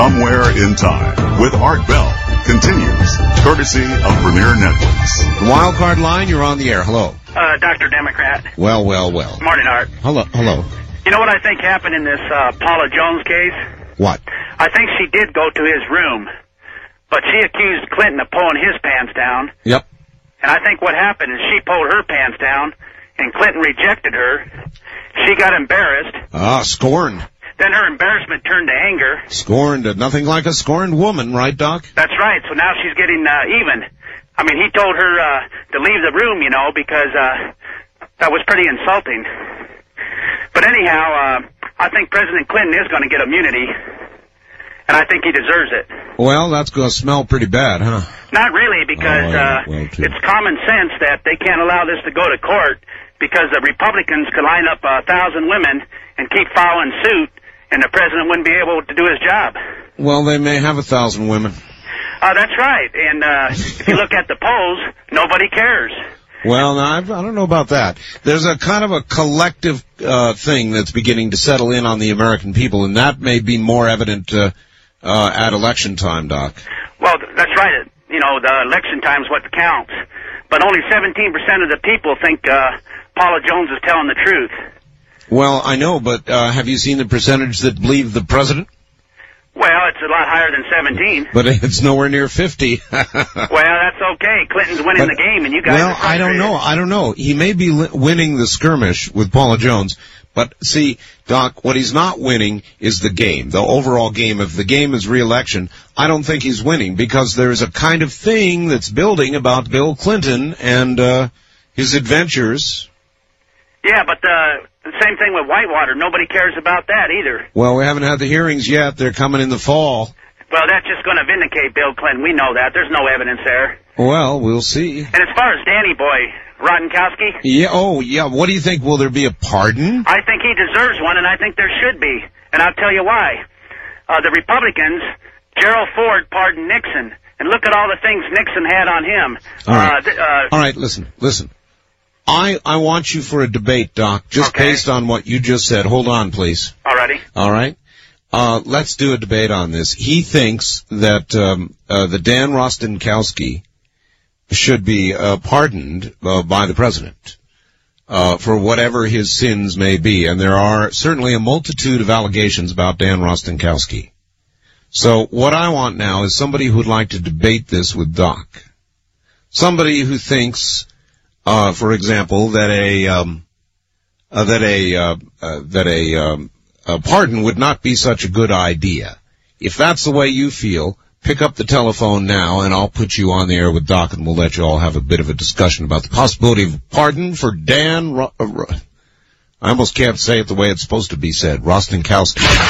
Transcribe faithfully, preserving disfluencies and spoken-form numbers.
Somewhere in Time with Art Bell continues, courtesy of Premier Networks. Wildcard line, you're on the air. Hello. Uh, Doctor Democrat. Well, well, well. Morning, Art. Hello, hello. You know what I think happened in this uh, Paula Jones case? What? I think she did go to his room, but she accused Clinton of pulling his pants down. Yep. And I think what happened is she pulled her pants down, and Clinton rejected her. She got embarrassed. Ah, scorned. Then her embarrassment turned to anger. Scorned. Nothing like a scorned woman, right, Doc? That's right. So now she's getting uh, even. I mean, he told her uh, to leave the room, you know, because uh, that was pretty insulting. But anyhow, uh, I think President Clinton is going to get immunity, and I think he deserves it. Well, that's going to smell pretty bad, huh? Not really, because oh, uh, well, it's common sense that they can't allow this to go to court because the Republicans could line up a thousand women and keep following suit, and the president wouldn't be able to do his job. Well, they may have a thousand women. Uh, that's right. And uh, if you look at the polls, nobody cares. Well, no, I've, I don't know about that. There's a kind of a collective uh, thing that's beginning to settle in on the American people, and that may be more evident uh, uh, at election time, Doc. Well, that's right. You know, the election time is what counts. But only seventeen percent of the people think uh, Paula Jones is telling the truth. Well, I know, but uh, have you seen the percentage that believe the president? Well, it's a lot higher than seventeen. But it's nowhere near fifty. Well, that's okay. Clinton's winning but, the game, and you guys well, are frustrated. I don't know. I don't know. He may be li- winning the skirmish with Paula Jones, but see, Doc, what he's not winning is the game, the overall game. If the game is re-election, I don't think he's winning because there's a kind of thing that's building about Bill Clinton and uh, his adventures. Yeah, but uh, the same thing with Whitewater. Nobody cares about that either. Well, we haven't had the hearings yet. They're coming in the fall. Well, that's just going to vindicate Bill Clinton. We know that. There's no evidence there. Well, we'll see. And as far as Danny Boy, Rotenkowski? Yeah, oh, yeah. What do you think? Will there be a pardon? I think he deserves one, and I think there should be. And I'll tell you why. Uh, the Republicans, Gerald Ford pardoned Nixon. And look at all the things Nixon had on him. All right. Uh, th- uh, all right, listen, listen. I, I want you for a debate, Doc, just okay. based on what you just said. Hold on, please. Alrighty. All right? Uh, let's do a debate on this. He thinks that um, uh, the Dan Rostenkowski should be uh, pardoned uh, by the president uh, for whatever his sins may be. And there are certainly a multitude of allegations about Dan Rostenkowski. So what I want now is somebody who would like to debate this with Doc. Somebody who thinks... Uh, for example, that a um, uh, that a uh, uh, that a, um, a pardon would not be such a good idea. If that's the way you feel, pick up the telephone now, and I'll put you on the air with Doc, and we'll let you all have a bit of a discussion about the possibility of pardon for Dan. Ro- uh, Ro- I almost can't say it the way it's supposed to be said. Rostenkowski.